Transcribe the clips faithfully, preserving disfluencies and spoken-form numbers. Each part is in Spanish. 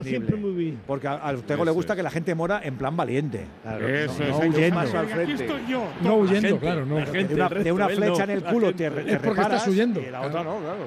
Siempre muy bien. Porque a, a Ortego le gusta que la gente mora en plan valiente. Claro, Eso no, es, no hay que huyendo. paso al frente. Aquí estoy yo. No Toma. huyendo, Gente, claro. No. la gente, De una, el resto de una él flecha no, en el la culo gente. te, te Es porque reparas estás huyendo. y la otra no, claro.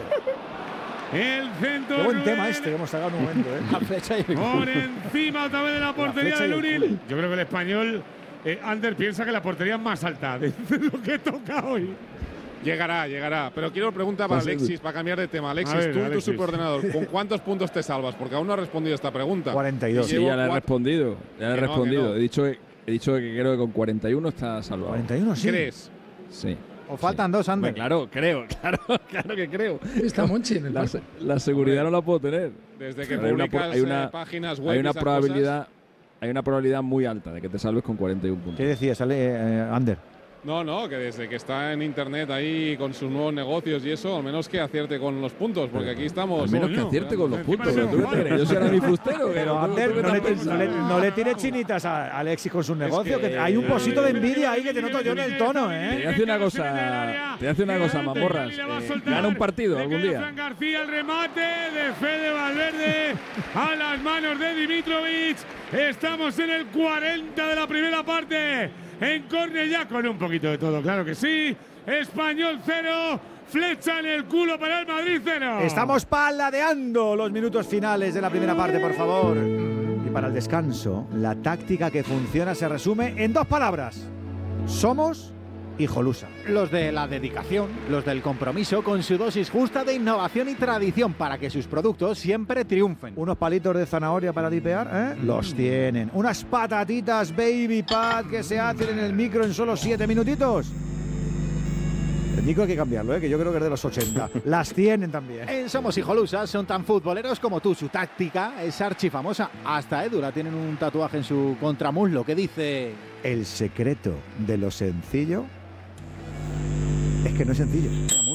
El centro. Qué buen Rubén, tema este que hemos sacado en un momento, ¿eh? La flecha y el Por culo. encima otra vez de la portería flecha de y el Luril. culo. Yo creo que el español, eh, Ander, piensa que la portería es más alta de lo que toca hoy. Llegará, llegará. Pero quiero preguntar para Alexis, para cambiar de tema. Alexis, A ver, tú y tu Alexis. superordenador, ¿con cuántos puntos te salvas? Porque aún no has respondido esta pregunta. cuarenta y dos. Y Sí, llevo ya le he cuatro- respondido. Ya le he Que no, respondido. que no. He dicho que, he dicho que creo que con cuarenta y uno está salvado. cuarenta y uno, sí. ¿Crees? Sí. O faltan dos, Hombre, Ander. claro, creo, claro, claro que creo. Está Monchi en el La, barco. se- la seguridad no la puedo tener. Desde que Pero hay una publicas pro- hay una- eh, páginas web Hay y una esas probabilidad, hay una probabilidad muy alta de que te salves con cuarenta y uno puntos. ¿Qué decías, Ale, eh, Ander? cosas. No, no, que desde que está en internet ahí con sus nuevos negocios y eso, al menos que acierte con los puntos, porque aquí estamos. Al menos que coño, acierte con los encima puntos. de ¿Pero tú esos qué tienes? palos. Yo soy ahora mi fustero. Pero Ander, no le, no, le, no le tires chinitas a Alexis con sus negocios, que, que- hay un posito de envidia ahí que te noto yo en el tono, Te ¿eh? voy a decir una cosa, te voy a decir una cosa, mamorras. Eh, gana un partido algún día. Fran García, el remate de Fede Valverde a las manos de Dimitrovic. Estamos en el cuarenta de la primera parte. En córner ya con un poquito de todo, claro que sí. Español cero, flecha en el culo para el Madrid cero. Estamos paladeando los minutos finales de la primera parte, por favor. Y para el descanso, la táctica que funciona se resume en dos palabras. Somos hijolusa. Los de la dedicación, los del compromiso con su dosis justa de innovación y tradición para que sus productos siempre triunfen. Unos palitos de zanahoria para dipear, ¿eh? Los tienen. Unas patatitas Baby Pat que se hacen en el micro en solo siete minutitos. El micro hay que cambiarlo, ¿eh? Que yo creo que es de los ochenta. Las tienen también. En Somos Hijolusas son tan futboleros como tú. Su táctica es archifamosa. Hasta Edura tienen un tatuaje en su contramuslo que dice: El secreto de lo sencillo es que no es sencillo.